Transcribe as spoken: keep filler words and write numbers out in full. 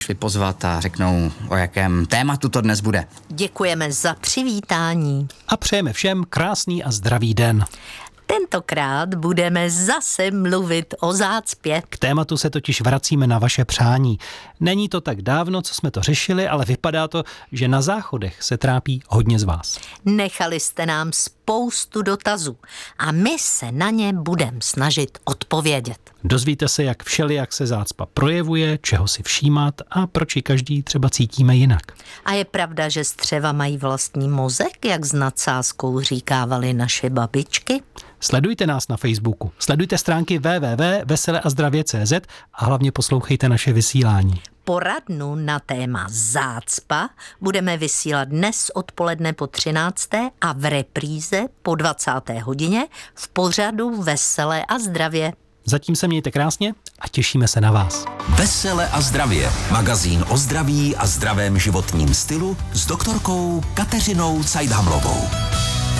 vypozvat a řeknou, o jakém tématu to dnes bude. Děkujeme za přivítání. A přejeme všem krásný a zdravý den. Tentokrát budeme zase mluvit o zácpě. K tématu se totiž vracíme na vaše přání. Není to tak dávno, co jsme to řešili, ale vypadá to, že na záchodech se trápí hodně z vás. Nechali jste nám spoustu dotazů a my se na ně budeme snažit odpovědět. Dozvíte se, jak všelijak se zácpa projevuje, čeho si všímat a proč ji každý třeba cítíme jinak. A je pravda, že střeva mají vlastní mozek, jak s nadsázkou říkávaly naše babičky? Sledujte nás na Facebooku, sledujte stránky w w w tečka vesele a zdravě tečka c z a hlavně poslouchejte naše vysílání. Poradnu na téma zácpa budeme vysílat dnes odpoledne po třinácté a v repríze po dvacáté hodině v pořadu Veselé a zdravě. Zatím se mějte krásně a těšíme se na vás. Vesele a zdravě. Magazín o zdraví a zdravém životním stylu s doktorkou Kateřinou Cajdhamlovou.